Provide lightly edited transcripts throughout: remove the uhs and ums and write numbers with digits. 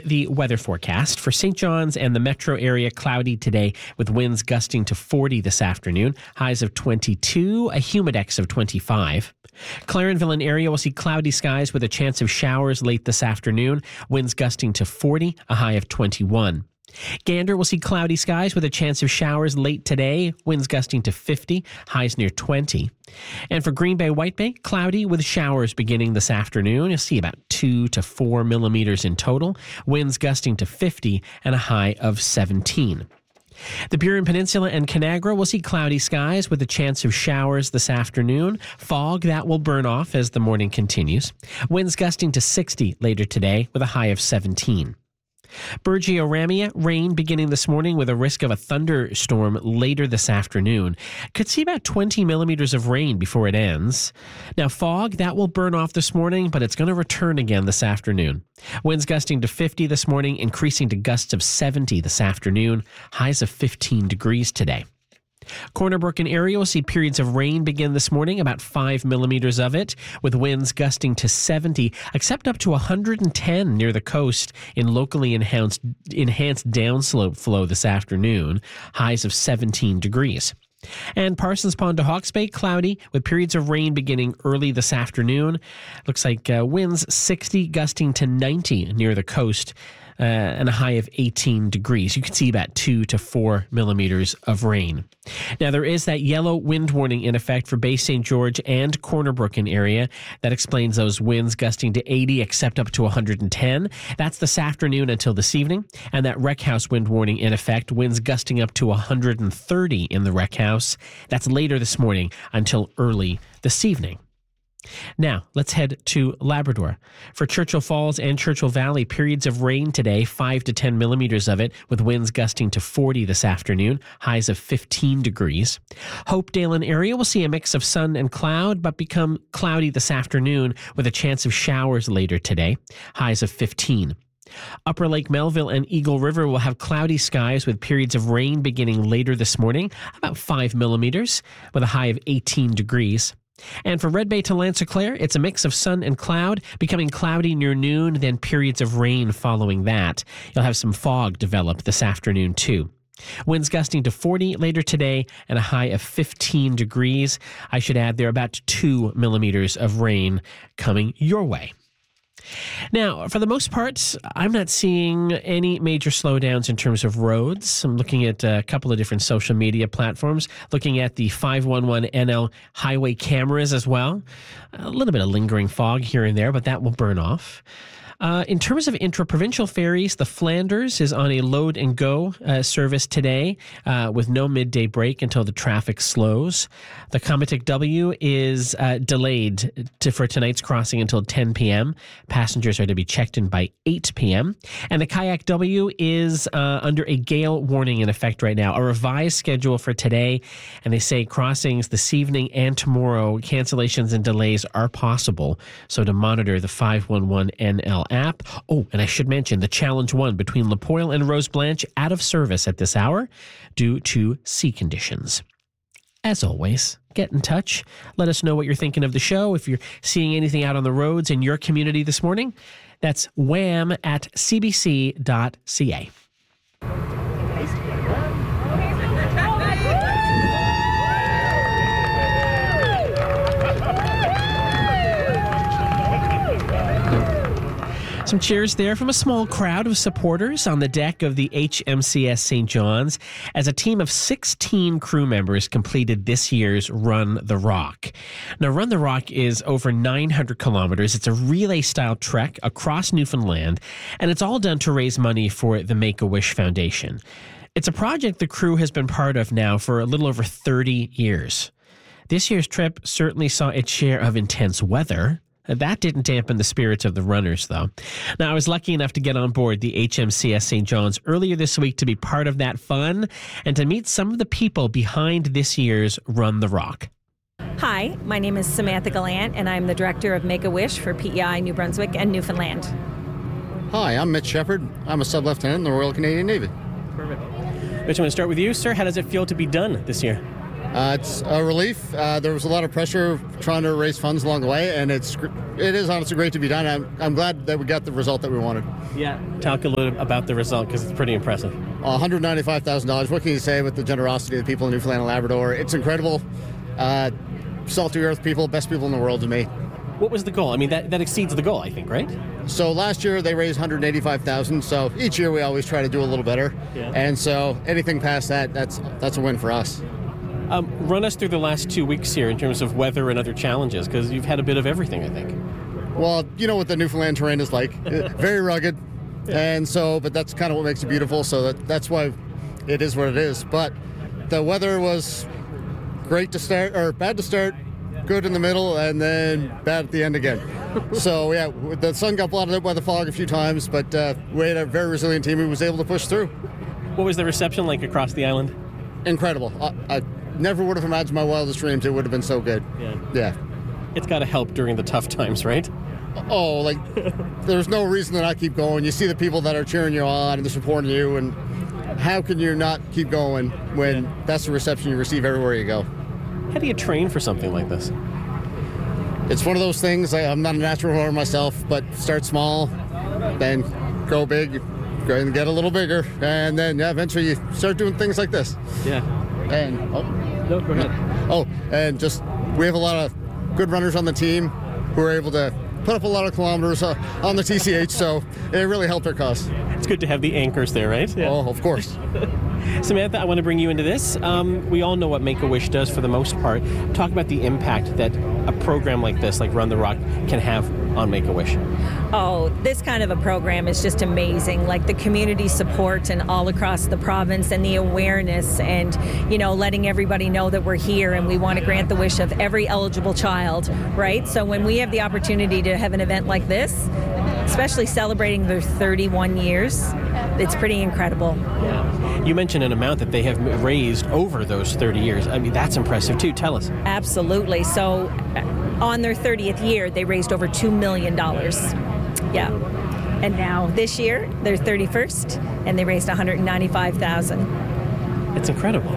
the weather forecast. For St. John's and the metro area, cloudy today with winds gusting to 40 this afternoon, highs of 22, a humidex of 25. Clarenville and area will see cloudy skies with a chance of showers late this afternoon, winds gusting to 40, a high of 21. Gander will see cloudy skies with a chance of showers late today, winds gusting to 50, highs near 20. And for Green Bay, White Bay, cloudy with showers beginning this afternoon. You'll see about 2 to 4 millimeters in total, winds gusting to 50 and a high of 17. The Burin Peninsula and Conagra will see cloudy skies with a chance of showers this afternoon. Fog, that will burn off as the morning continues. Winds gusting to 60 later today with a high of 17. Burgeo-Ramia, rain beginning this morning with a risk of a thunderstorm later this afternoon. Could see about 20 millimeters of rain before it ends. Now, fog, that will burn off this morning, but it's going to return again this afternoon. Winds gusting to 50 this morning, increasing to gusts of 70 this afternoon. Highs of 15 degrees today. Corner Brook and area will see periods of rain begin this morning, about 5 millimeters of it, with winds gusting to 70, except up to 110 near the coast in locally enhanced downslope flow this afternoon, highs of 17 degrees. And Parsons Pond to Hawke's Bay, cloudy, with periods of rain beginning early this afternoon. Looks like winds 60, gusting to 90 near the coast, and a high of 18 degrees. You can see about 2 to 4 millimeters of rain. Now, there is that yellow wind warning in effect for Bay St. George and Corner Brook and area. That explains those winds gusting to 80, except up to 110. That's this afternoon until this evening. And that Wreck House wind warning in effect, winds gusting up to 130 in the Wreck House. That's later this morning until early this evening. Now, let's head to Labrador. For Churchill Falls and Churchill Valley, periods of rain today, 5 to 10 millimeters of it, with winds gusting to 40 this afternoon, highs of 15 degrees. Hopedale and area will see a mix of sun and cloud, but become cloudy this afternoon with a chance of showers later today, highs of 15. Upper Lake Melville and Eagle River will have cloudy skies with periods of rain beginning later this morning, about 5 millimeters, with a high of 18 degrees. And for Red Bay to Lancerclair, it's a mix of sun and cloud, becoming cloudy near noon, then periods of rain following that. You'll have some fog develop this afternoon, too. Winds gusting to 40 later today and a high of 15 degrees. I should add there are about 2 millimeters of rain coming your way. Now, for the most part, I'm not seeing any major slowdowns in terms of roads. I'm looking at a couple of different social media platforms, looking at the 511 NL highway cameras as well. A little bit of lingering fog here and there, but that will burn off. In terms of intra-provincial ferries, the Flanders is on a load and go service today with no midday break until the traffic slows. The Comatic W is delayed for tonight's crossing until 10 p.m. Passengers are to be checked in by 8 p.m. And the Kayak W is under a gale warning in effect right now, a revised schedule for today. And they say crossings this evening and tomorrow, cancellations and delays are possible. So to monitor the 511 NL app. Oh, and I should mention the Challenge 1 between Lapoille and Rose Blanche out of service at this hour due to sea conditions. As always, get in touch. Let us know what you're thinking of the show. If you're seeing anything out on the roads in your community this morning, that's wham@cbc.ca. Some cheers there from a small crowd of supporters on the deck of the HMCS St. John's as a team of 16 crew members completed this year's Run the Rock. Now, Run the Rock is over 900 kilometers. It's a relay-style trek across Newfoundland, and it's all done to raise money for the Make-A-Wish Foundation. It's a project the crew has been part of now for a little over 30 years. This year's trip certainly saw its share of intense weather. That didn't dampen the spirits of the runners, though. Now, I was lucky enough to get on board the HMCS St. John's earlier this week to be part of that fun and to meet some of the people behind this year's Run the Rock. Hi, my name is Samantha Gallant, and I'm the Director of Make-A-Wish for PEI New Brunswick and Newfoundland. Hi, I'm Mitch Shepard. I'm a Sub-Lieutenant in the Royal Canadian Navy. Perfect. Mitch, I want to start with you, sir. How does it feel to be done this year? It's a relief. There was a lot of pressure trying to raise funds along the way, and it is honestly great to be done. I'm glad that we got the result that we wanted. Yeah. Talk a little about the result, because it's pretty impressive. $195,000. What can you say with the generosity of the people in Newfoundland and Labrador? It's incredible. Salty earth people, best people in the world to me. What was the goal? I mean, that exceeds the goal, I think, right? So last year they raised $185,000. So each year we always try to do a little better. Yeah. And so anything past that, that's a win for us. Run us through the last 2 weeks here in terms of weather and other challenges, because you've had a bit of everything, I think. Well, you know what the Newfoundland terrain is like. Very rugged. And so, but that's kind of what makes it beautiful. So that's why it is what it is. But the weather was great to start, or bad to start, good in the middle, and then bad at the end again. So yeah, the sun got blotted out by the fog a few times, but we had a very resilient team who was able to push through. What was the reception like across the island? Incredible. I never would have imagined my wildest dreams it would have been so good. Yeah. It's got to help during the tough times, right? Oh, like, there's no reason to not keep going. You see the people that are cheering you on and they're supporting you, and how can you not keep going when that's the reception you receive everywhere you go? How do you train for something like this? It's one of those things. I'm not a natural runner myself, but start small, then go big, and get a little bigger, and then eventually you start doing things like this. Yeah. And No, go ahead. And just we have a lot of good runners on the team who are able to put up a lot of kilometers on the TCH, so it really helped our cause. It's good to have the anchors there, right? Yeah. Oh, of course. Samantha, I want to bring you into this. We all know what Make-A-Wish does for the most part. Talk about the impact that a program like this, like Run the Rock, can have on Make-A-Wish. Oh, this kind of a program is just amazing. Like the community support and all across the province, and the awareness, and, you know, letting everybody know that we're here and we want to grant the wish of every eligible child, right? So when we have the opportunity to have an event like this, especially celebrating their 31 years, it's pretty incredible. Yeah. You mentioned an amount that they have raised over those 30 years. I mean, that's impressive too. Tell us. Absolutely. So on their 30th year, they raised over $2 million. Yeah. And now this year, their 31st, and they raised $195,000. It's incredible.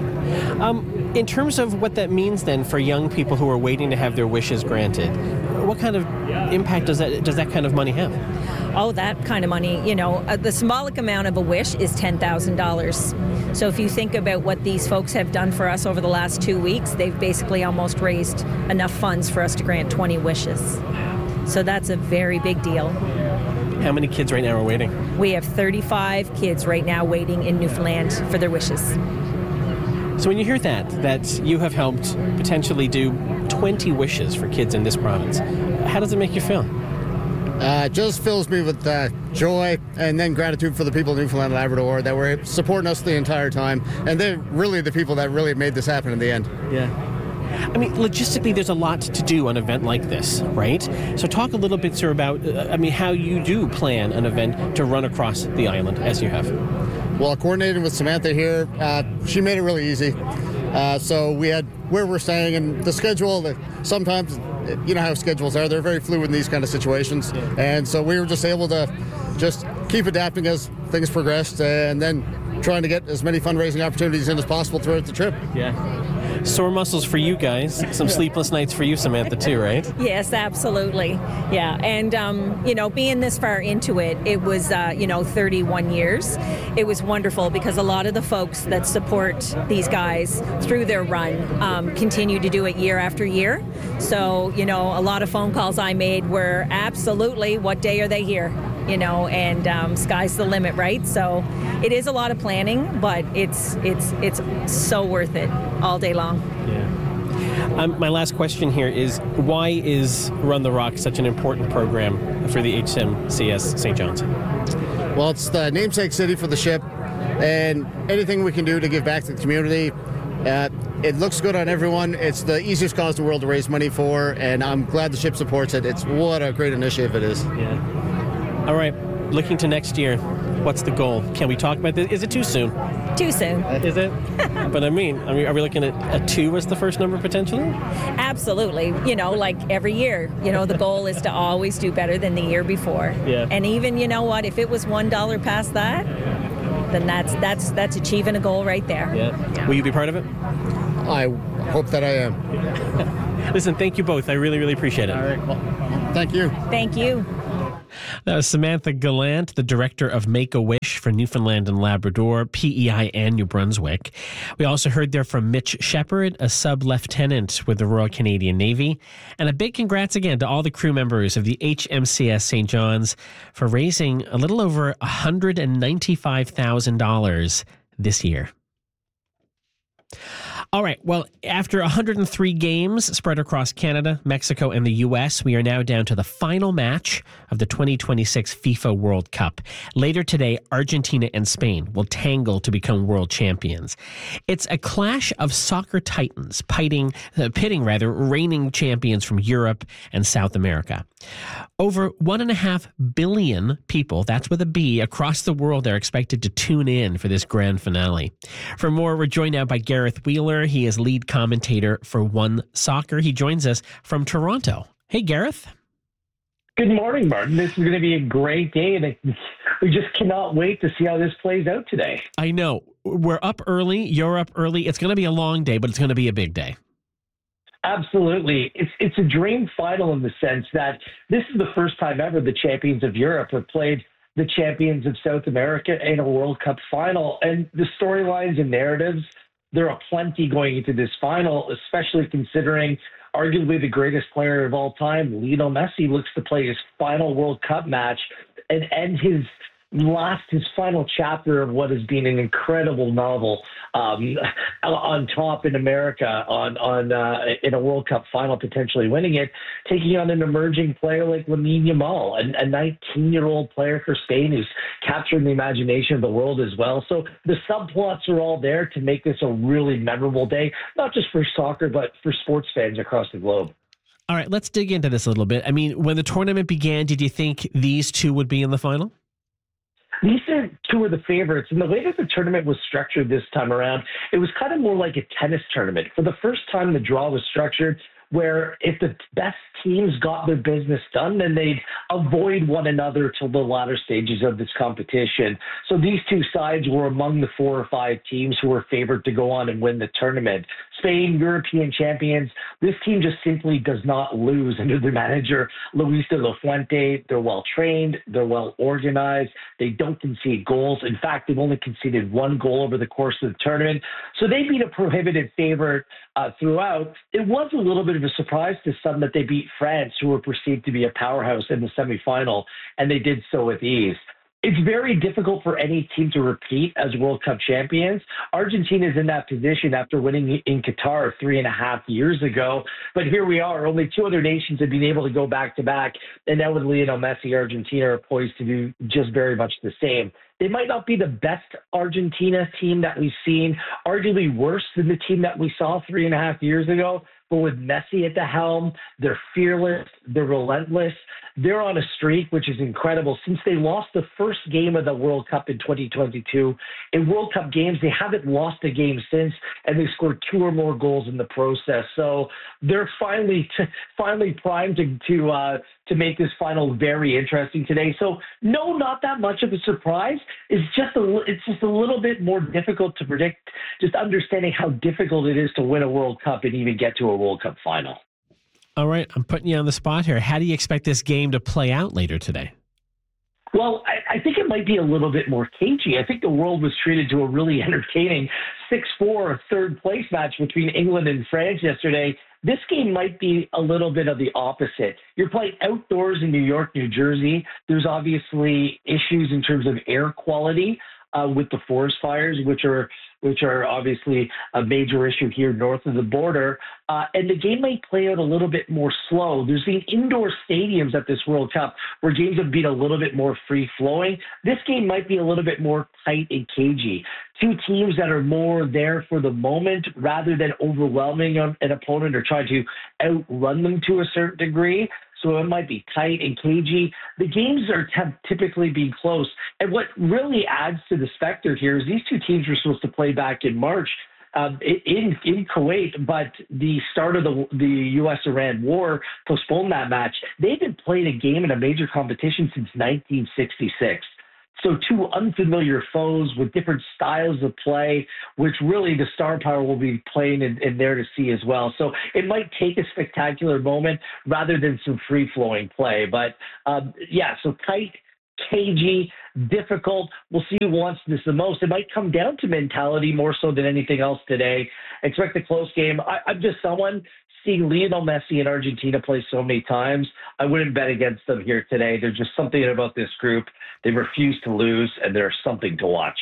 In terms of what that means then for young people who are waiting to have their wishes granted, what kind of impact does that kind of money have? Oh, that kind of money, you know, the symbolic amount of a wish is $10,000. So if you think about what these folks have done for us over the last 2 weeks, they've basically almost raised enough funds for us to grant 20 wishes. So that's a very big deal. How many kids right now are waiting? We have 35 kids right now waiting in Newfoundland for their wishes. So when you hear that you have helped potentially do 20 wishes for kids in this province, how does it make you feel? It just fills me with joy and then gratitude for the people of Newfoundland and Labrador that were supporting us the entire time. And they're really the people that really made this happen in the end. Yeah. I mean, logistically, there's a lot to do on an event like this, right? So talk a little bit, sir, about, how you do plan an event to run across the island as you have. Well, coordinating with Samantha here, she made it really easy. So we had where we're staying and the schedule. Sometimes, you know how schedules are, they're very fluid in these kind of situations. Yeah. And so we were just able to just keep adapting as things progressed, and then trying to get as many fundraising opportunities in as possible throughout the trip. Yeah. Sore muscles for you guys. Some sleepless nights for you, Samantha, too, right? Yes, absolutely. Yeah. And, being this far into it, it was, 31 years. It was wonderful because a lot of the folks that support these guys through their run continue to do it year after year. So, a lot of phone calls I made were absolutely, what day are they here? And sky's the limit, right? So it is a lot of planning, but it's so worth it all day long. Yeah. My last question here is, why is Run the Rock such an important program for the HMCS St. John's? Well, it's the namesake city for the ship, and anything we can do to give back to the community, it looks good on everyone. It's the easiest cause in the world to raise money for, and I'm glad the ship supports it. What a great initiative it is. Yeah. All right, looking to next year, what's the goal? Can we talk about this? Is it too soon? Too soon. Is it? But are we looking at a 2 as the first number potentially? Absolutely. Like every year, the goal is to always do better than the year before. Yeah. And even, if it was $1 past that, then that's achieving a goal right there. Yeah. Will you be part of it? I hope that I am. Listen, thank you both. I really, really appreciate it. All right. Well, thank you. Thank you. That was Samantha Gallant, the director of Make-A-Wish for Newfoundland and Labrador, PEI, and New Brunswick. We also heard there from Mitch Shepard, a sub-lieutenant with the Royal Canadian Navy. And a big congrats again to all the crew members of the HMCS St. John's for raising a little over $195,000 this year. All right. Well, after 103 games spread across Canada, Mexico, and the U.S., we are now down to the final match of the 2026 FIFA World Cup. Later today, Argentina and Spain will tangle to become world champions. It's a clash of soccer titans pitting reigning champions from Europe and South America. Over 1.5 billion people, that's with a B, across the world are expected to tune in for this grand finale. For more, we're joined now by Gareth Wheeler. He is lead commentator for One Soccer. He joins us from Toronto. Hey, Gareth. Good morning, Martin. This is going to be a great day, and we just cannot wait to see how this plays out today. I know. We're up early. You're up early. It's going to be a long day, but it's going to be a big day. Absolutely. It's a dream final in the sense that this is the first time ever the champions of Europe have played the champions of South America in a World Cup final. And the storylines and narratives, there are plenty going into this final, especially considering arguably the greatest player of all time, Lionel Messi, looks to play his final World Cup match and end his final chapter of what has been an incredible novel on top in America in a World Cup final, potentially winning it, taking on an emerging player like Lamine Yamal, a 19-year-old player for Spain who's capturing the imagination of the world as well. So the subplots are all there to make this a really memorable day, not just for soccer, but for sports fans across the globe. All right, let's dig into this a little bit. I mean, when the tournament began, did you think these two would be in the final? These are two of the favorites. And the way that the tournament was structured this time around, it was kind of more like a tennis tournament. For the first time, the draw was structured where if the best teams got their business done, then they'd avoid one another till the latter stages of this competition. So these two sides were among the 4 or 5 teams who were favored to go on and win the tournament. Spain, European champions, this team just simply does not lose under their manager, Luis de la Fuente. They're well-trained. They're well-organized. They don't concede goals. In fact, they've only conceded 1 goal over the course of the tournament. So they beat a prohibited favorite throughout. It was a little bit of a surprise to some that they beat France, who were perceived to be a powerhouse in the semifinal, and they did so with ease. It's very difficult for any team to repeat as World Cup champions. Argentina is in that position after winning in Qatar 3.5 years ago. But here we are. Only 2 other nations have been able to go back-to-back. And now with Lionel Messi, Argentina are poised to do just very much the same. They might not be the best Argentina team that we've seen, arguably worse than the team that we saw 3.5 years ago. But with Messi at the helm, they're fearless, they're relentless. They're on a streak, which is incredible. Since they lost the first game of the World Cup in 2022, in World Cup games, they haven't lost a game since, and they scored 2 or more goals in the process. So they're finally primed to make this final very interesting today. So no, not that much of a surprise. It's just a little bit more difficult to predict, just understanding how difficult it is to win a World Cup and even get to a World Cup final. All right, I'm putting you on the spot here. How do you expect this game to play out later today? Well, I think it might be a little bit more cagey. I think the world was treated to a really entertaining 6-4 third-place match between England and France yesterday. This game might be a little bit of the opposite. You're playing outdoors in New York, New Jersey. There's obviously issues in terms of air quality with the forest fires, which are obviously a major issue here north of the border. And the game might play out a little bit more slow. There's been indoor stadiums at this World Cup where games have been a little bit more free-flowing. This game might be a little bit more tight and cagey. 2 teams that are more there for the moment rather than overwhelming an opponent or trying to outrun them to a certain degree. So it might be tight and cagey. The games have typically been close. And what really adds to the specter here is these 2 teams were supposed to play back in March in Kuwait, but the start of the U.S.-Iran war postponed that match. They haven't played a game in a major competition since 1966. So two unfamiliar foes with different styles of play, which really the star power will be playing in there to see as well. So it might take a spectacular moment rather than some free-flowing play. But, so tight, cagey, difficult. We'll see who wants this the most. It might come down to mentality more so than anything else today. Expect a close game. I'm just someone seeing Lionel Messi in Argentina play so many times. I wouldn't bet against them here today. There's just something about this group. They refuse to lose, and there's something to watch.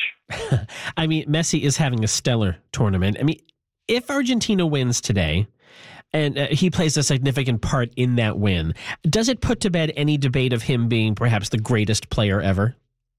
I mean, Messi is having a stellar tournament. I mean, if Argentina wins today, and he plays a significant part in that win, does it put to bed any debate of him being perhaps the greatest player ever?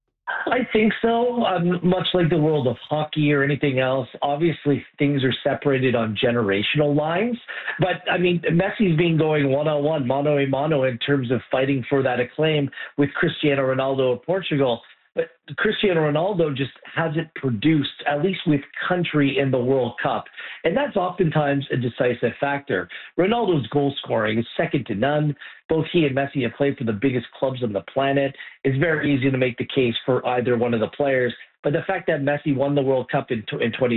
I think so. Much like the world of hockey or anything else, obviously things are separated on generational lines. But, I mean, Messi's been going one-on-one, mano-a-mano in terms of fighting for that acclaim with Cristiano Ronaldo of Portugal. But Cristiano Ronaldo just hasn't produced, at least with country in the World Cup. And that's oftentimes a decisive factor. Ronaldo's goal scoring is second to none. Both he and Messi have played for the biggest clubs on the planet. It's very easy to make the case for either one of the players. But the fact that Messi won the World Cup in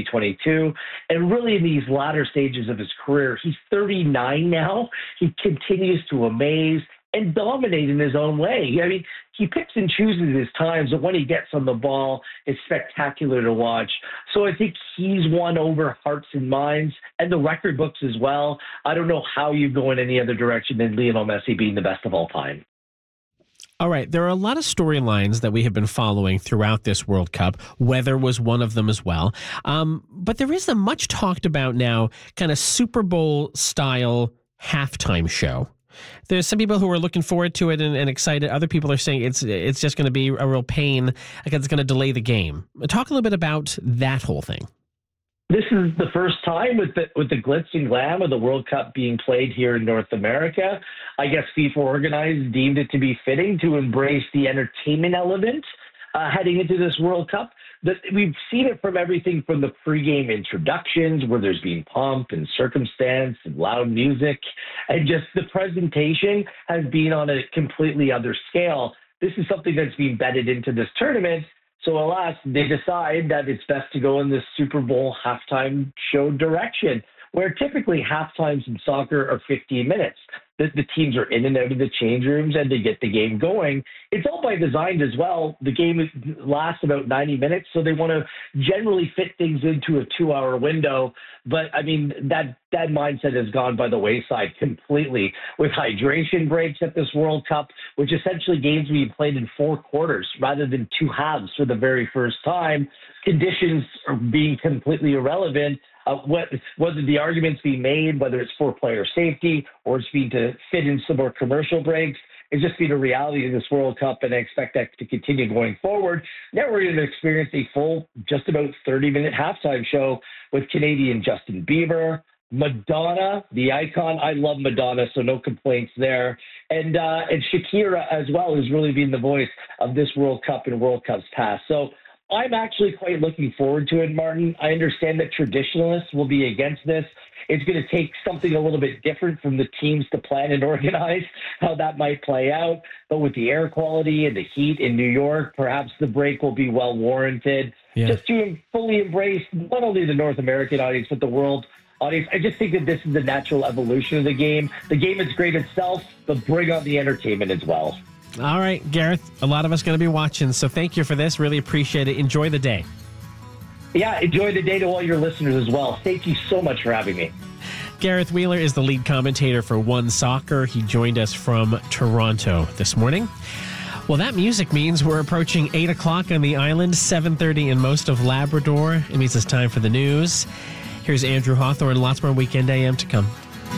2022, and really in these latter stages of his career, he's 39 now. He continues to amaze and dominate in his own way. I mean, he picks and chooses his times, but when he gets on the ball, it's spectacular to watch. So I think he's won over hearts and minds, and the record books as well. I don't know how you go in any other direction than Lionel Messi being the best of all time. All right, there are a lot of storylines that we have been following throughout this World Cup. Weather was one of them as well. But there is a much talked about now kind of Super Bowl style halftime show. There's some people who are looking forward to it and excited. Other people are saying it's just going to be a real pain because it's going to delay the game. Talk a little bit about that whole thing. This is the first time with the glitz and glam of the World Cup being played here in North America. I guess FIFA organized deemed it to be fitting to embrace the entertainment element heading into this World Cup. We've seen it from everything from the pregame introductions where there's been pomp and circumstance and loud music, and just the presentation has been on a completely other scale. This is something that's been bedded into this tournament. So alas, they decide that it's best to go in this Super Bowl halftime show direction, where typically halftimes in soccer are 15 minutes. The teams are in and out of the change rooms and they get the game going. It's all by design as well. The game lasts about 90 minutes, so they want to generally fit things into a 2-hour window. But, I mean, that mindset has gone by the wayside completely with hydration breaks at this World Cup, which essentially games being played in 4 quarters rather than 2 halves for the very first time. Conditions are being completely irrelevant. Whether the arguments being made, whether it's for player safety or it's being to fit in some more commercial breaks, it's just been a reality of this World Cup, and I expect that to continue going forward. Now we're going to experience a full, just about 30-minute halftime show with Canadian Justin Bieber, Madonna, the icon. I love Madonna, so no complaints there. And Shakira as well has really been the voice of this World Cup and World Cups past. So I'm actually quite looking forward to it, Martin. I understand that traditionalists will be against this. It's going to take something a little bit different from the teams to plan and organize how that might play out. But with the air quality and the heat in New York, perhaps the break will be well warranted. Yeah. Just to fully embrace not only the North American audience, but the world audience. I just think that this is the natural evolution of the game. The game is great itself, but bring on the entertainment as well. All right, Gareth, a lot of us going to be watching, so thank you for this. Really appreciate it. Enjoy the day. Yeah, enjoy the day to all your listeners as well. Thank you so much for having me. Gareth Wheeler is the lead commentator for One Soccer. He joined us from Toronto this morning. Well, that music means we're approaching 8 o'clock on the island, 7:30 in most of Labrador. It means it's time for the news. Here's Andrew Hawthorne. Lots more Weekend AM to come.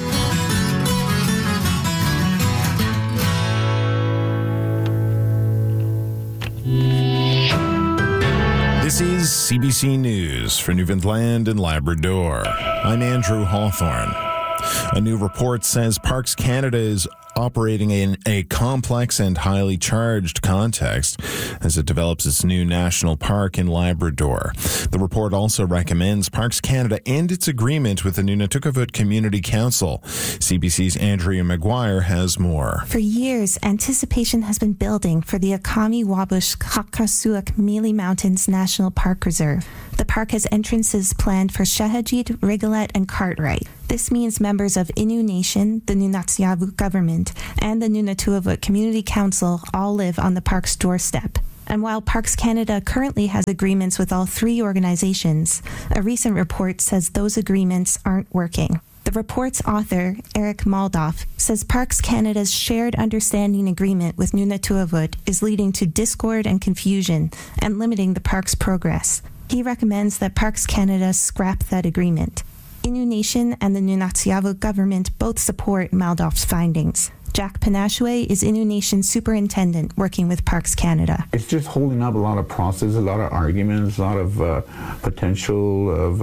This is CBC News for Newfoundland and Labrador. I'm Andrew Hawthorne. A new report says Parks Canada is operating in a complex and highly charged context as it develops its new national park in Labrador. The report also recommends Parks Canada end its agreement with the Nunatukevoot Community Council. CBC's Andrea Maguire has more. For years, anticipation has been building for the Akami-Wabush-Kakasuak Mealy Mountains National Park Reserve. The park has entrances planned for Shahajit, Rigolet, and Cartwright. This means members of Innu Nation, the Nunatsiavut government, and the Nunatukevoot Community Council all live on the park's doorstep. And while Parks Canada currently has agreements with all three organizations, a recent report says those agreements aren't working. The report's author, Eric Maldoff, says Parks Canada's shared understanding agreement with Nunatukevoot is leading to discord and confusion and limiting the park's progress. He recommends that Parks Canada scrap that agreement. Innu Nation and the Nunatsiavut government both support Maldoff's findings. Jack Panashwe is Innu Nation's superintendent working with Parks Canada. It's just holding up a lot of process, a lot of arguments, a lot of potential of,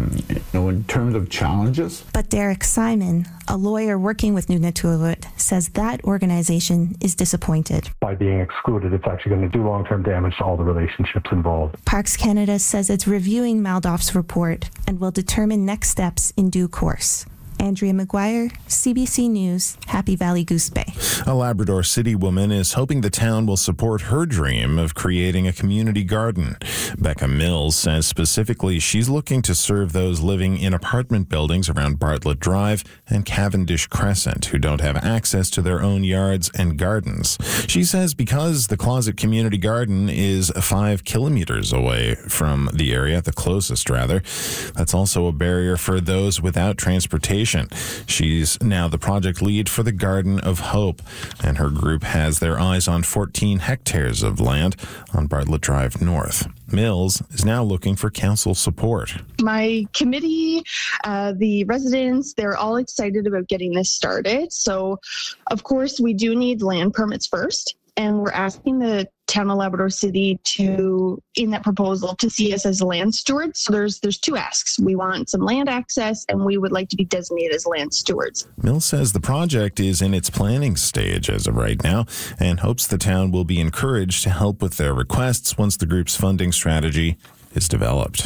in terms of challenges. But Derek Simon, a lawyer working with Nunatukevoot, says that organization is disappointed. By being excluded, it's actually going to do long-term damage to all the relationships involved. Parks Canada says it's reviewing Maldoff's report and will determine next steps in due course. Andrea Maguire, CBC News, Happy Valley Goose Bay. A Labrador City woman is hoping the town will support her dream of creating a community garden. Becca Mills says specifically she's looking to serve those living in apartment buildings around Bartlett Drive and Cavendish Crescent who don't have access to their own yards and gardens. She says because the Closet Community Garden is 5 kilometers away from the area, the closest rather, that's also a barrier for those without transportation. She's now the project lead for the Garden of Hope, and her group has their eyes on 14 hectares of land on Bartlett Drive North. Mills is now looking for council support. My committee, the residents, they're all excited about getting this started. So, of course, we do need land permits first. And we're asking the town of Labrador City to, in that proposal, to see us as land stewards. So there's 2 asks. We want some land access, and we would like to be designated as land stewards. Mills says the project is in its planning stage as of right now and hopes the town will be encouraged to help with their requests once the group's funding strategy is developed.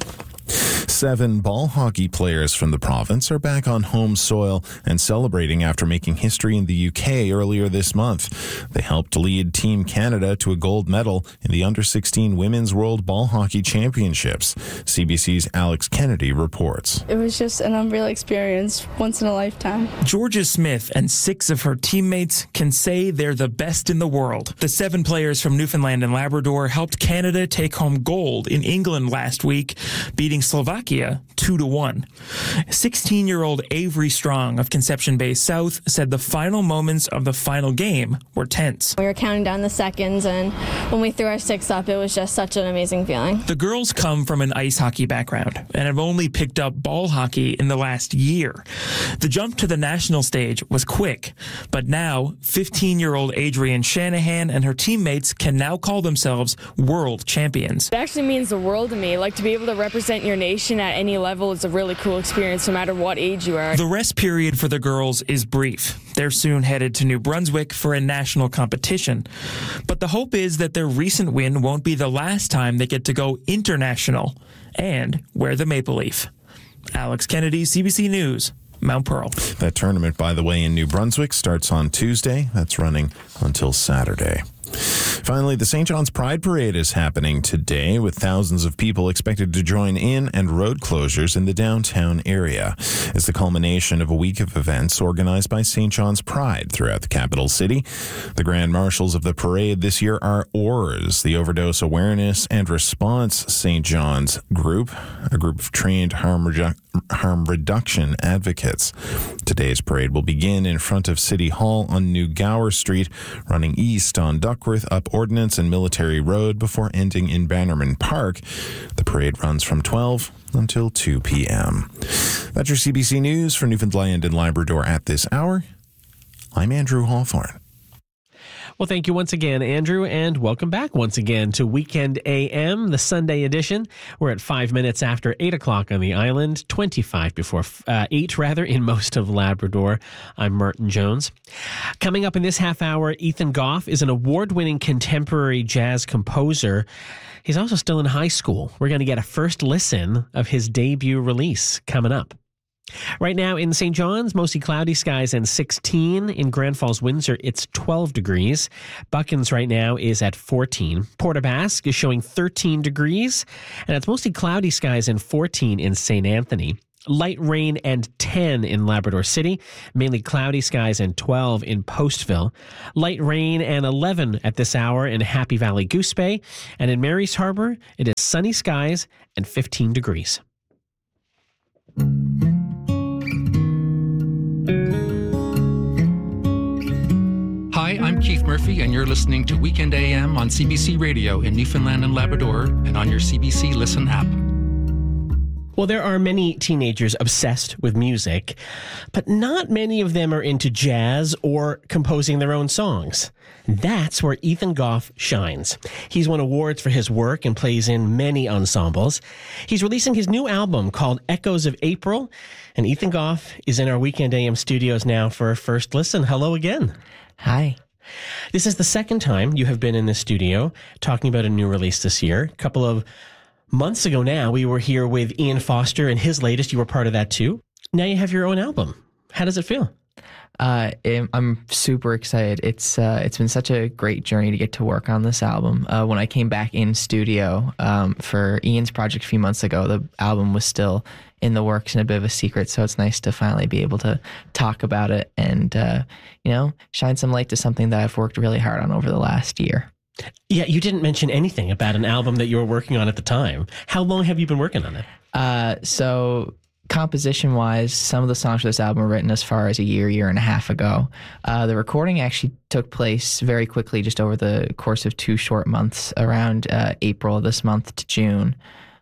7 ball hockey players from the province are back on home soil and celebrating after making history in the UK earlier this month. They helped lead Team Canada to a gold medal in the Under-16 Women's World Ball Hockey Championships. CBC's Alex Kennedy reports. It was just an unreal experience, once in a lifetime. Georgia Smith and 6 of her teammates can say they're the best in the world. The 7 players from Newfoundland and Labrador helped Canada take home gold in England last week, beating Slovakia 2-1. 16-year-old Avery Strong of Conception Bay South said the final moments of the final game were tense. We were counting down the seconds, and when we threw our sticks up, it was just such an amazing feeling. The girls come from an ice hockey background and have only picked up ball hockey in the last year. The jump to the national stage was quick, but now 15-year-old Adrienne Shanahan and her teammates can now call themselves world champions. It actually means the world to me. Like, to be able to represent your nation at any level is a really cool experience, no matter what age you are. The rest period for the girls is brief. They're soon headed to New Brunswick for a national competition. But the hope is that their recent win won't be the last time they get to go international and wear the maple leaf. Alex Kennedy, CBC News, Mount Pearl. That tournament, by the way, in New Brunswick starts on Tuesday. That's running until Saturday. Finally, the St. John's Pride Parade is happening today with thousands of people expected to join in and road closures in the downtown area. It's the culmination of a week of events organized by St. John's Pride throughout the capital city. The grand marshals of the parade this year are ORS, the Overdose Awareness and Response St. John's Group, a group of trained harm reduction advocates. Today's parade will begin in front of City Hall on New Gower Street, running east on Duckworth up Ordnance and Military Road before ending in Bannerman Park. The parade runs from 12 until 2 p.m. That's your CBC News for Newfoundland and Labrador at this hour. I'm Andrew Hawthorne. Well, thank you once again, Andrew, and welcome back once again to Weekend AM, the Sunday edition. We're at 5 minutes after 8 o'clock on the island, 25 before 8, in most of Labrador. I'm Martin Jones. Coming up in this half hour, Ethan Goff is an award-winning contemporary jazz composer. He's also still in high school. We're going to get a first listen of his debut release coming up. Right now in St. John's, mostly cloudy skies and 16. In Grand Falls, Windsor, it's 12 degrees. Buckins right now is at 14. Port aux Basques is showing 13 degrees, and it's mostly cloudy skies and 14 in St. Anthony. Light rain and 10 in Labrador City, mainly cloudy skies and 12 in Postville. Light rain and 11 at this hour in Happy Valley Goose Bay, and in Mary's Harbor, it is sunny skies and 15 degrees. Hi, I'm Keith Murphy, and you're listening to Weekend AM on CBC Radio in Newfoundland and Labrador and on your CBC Listen app. Well, there are many teenagers obsessed with music, but not many of them are into jazz or composing their own songs. That's where Ethan Goff shines. He's won awards for his work and plays in many ensembles. He's releasing his new album called Echoes of April, and Ethan Goff is in our Weekend AM studios now for a first listen. Hello again. Hi. This is the second time you have been in the studio talking about a new release this year. A couple of months ago now, we were here with Ian Foster and his latest. You were part of that too. Now you have your own album. How does it feel? I'm super excited. It's been such a great journey to get to work on this album. When I came back in studio for Ian's project a few months ago, the album was still in the works and a bit of a secret, so it's nice to finally be able to talk about it and shine some light to something that I've worked really hard on over the last year. Yeah, you didn't mention anything about an album that you were working on at the time. How long have you been working on it? So composition-wise, some of the songs for this album were written as far as a year and a half ago. The recording actually took place very quickly, just over the course of 2 short months, around April this month to June.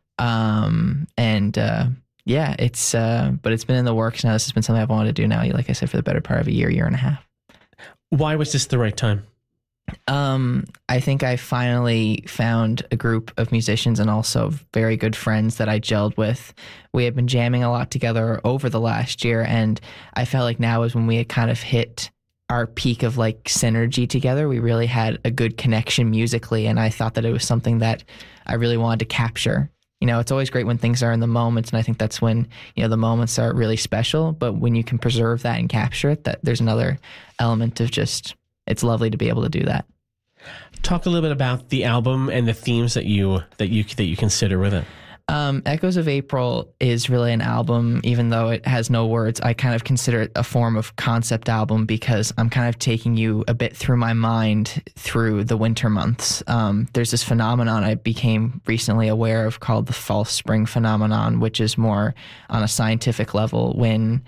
Yeah, but it's been in the works now. This has been something I've wanted to do now, like I said, for the better part of a year and a half. Why was this the right time? I think I finally found a group of musicians and also very good friends that I gelled with. We had been jamming a lot together over the last year, and I felt like now is when we had kind of hit our peak of like synergy together. We really had a good connection musically, and I thought that it was something that I really wanted to capture. You know, it's always great when things are in the moments, and I think that's when, the moments are really special. But when you can preserve that and capture it, that there's another element of just, it's lovely to be able to do that. Talk a little bit about the album and the themes that you consider with it. Echoes of April is really an album, even though it has no words. I kind of consider it a form of concept album because I'm kind of taking you a bit through my mind through the winter months. There's this phenomenon I became recently aware of called the false spring phenomenon, which is more on a scientific level when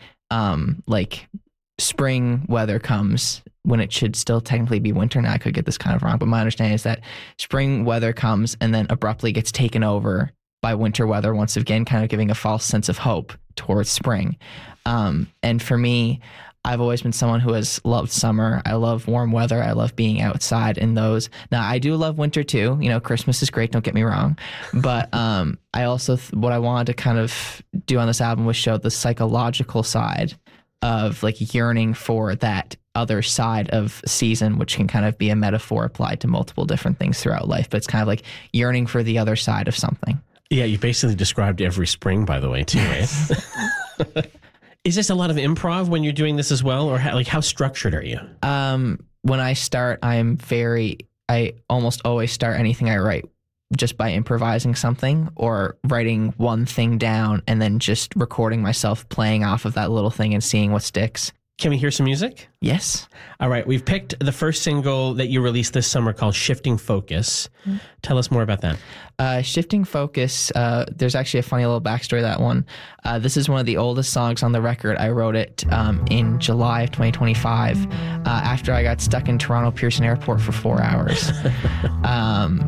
spring weather comes when it should still technically be winter. Now I could get this kind of wrong, but my understanding is that spring weather comes and then abruptly gets taken over by winter weather once again, kind of giving a false sense of hope towards spring. And for me, I've always been someone who has loved summer. I love warm weather. I love being outside in those. Now, I do love winter too. Christmas is great, don't get me wrong. But I also, what I wanted to kind of do on this album was show the psychological side of like yearning for that other side of season, which can kind of be a metaphor applied to multiple different things throughout life. But it's kind of like yearning for the other side of something. Yeah, you basically described every spring, by the way, too, right? Is this a lot of improv when you're doing this as well, or how structured are you? When I start, I almost always start anything I write just by improvising something or writing one thing down and then just recording myself playing off of that little thing and seeing what sticks. Can we hear some music? Yes. All right. We've picked the first single that you released this summer called Shifting Focus. Tell us more about that. Shifting Focus, there's actually a funny little backstory to that one. This is one of the oldest songs on the record. I wrote it in July of 2025 after I got stuck in Toronto Pearson Airport for 4 hours.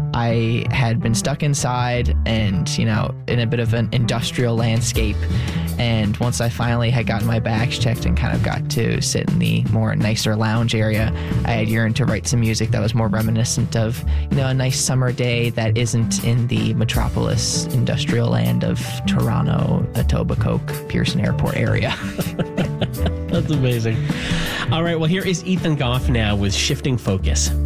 I had been stuck inside and, in a bit of an industrial landscape. And once I finally had gotten my bags checked and kind of got to sit in the more nicer lounge area, I had yearned to write some music that was more reminiscent of, a nice summer day that isn't in the metropolis industrial land of Toronto, Etobicoke, Pearson Airport area. That's amazing. All right, well, here is Ethan Goff now with Shifting Focus.